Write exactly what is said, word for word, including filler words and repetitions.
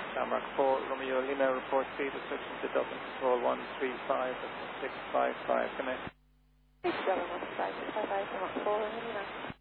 Denmark four, Romeo Lima, report speed restriction to Dublin Control one three five six five five, connect. Dublin one three five six five five, Denmark four, Romeo Lima.